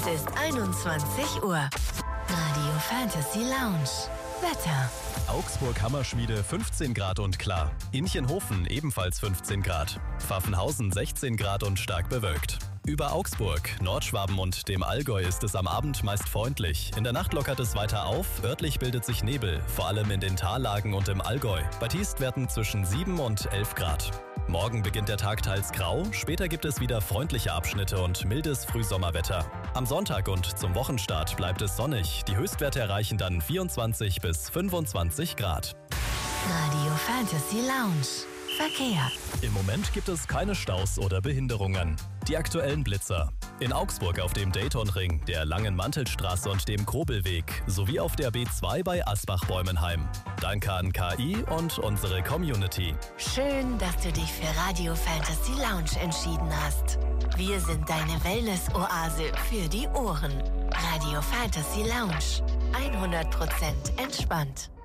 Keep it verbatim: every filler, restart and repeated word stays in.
ist einundzwanzig Uhr. Radio Fantasy Lounge. Wetter. Augsburg-Hammerschmiede fünfzehn Grad und klar. Inchenhofen ebenfalls fünfzehn Grad. Pfaffenhausen sechzehn Grad und stark bewölkt. Über Augsburg, Nordschwaben und dem Allgäu ist es am Abend meist freundlich. In der Nacht lockert es weiter auf, örtlich bildet sich Nebel, vor allem in den Tallagen und im Allgäu. Bei Tiefstwerten zwischen sieben und elf Grad. Morgen beginnt der Tag teils grau, später gibt es wieder freundliche Abschnitte und mildes Frühsommerwetter. Am Sonntag und zum Wochenstart bleibt es sonnig. Die Höchstwerte erreichen dann vierundzwanzig bis fünfundzwanzig Grad. Radio Fantasy Lounge. Verkehr. Im Moment gibt es keine Staus oder Behinderungen. Die aktuellen Blitzer. In Augsburg auf dem Daytonring, der Langen Mantelstraße und dem Krobelweg sowie auf der B zwei bei Asbach-Bäumenheim. Danke an K I und unsere Community. Schön, dass du dich für Radio Fantasy Lounge entschieden hast. Wir sind deine Wellness-Oase für die Ohren. Radio Fantasy Lounge. hundert Prozent entspannt.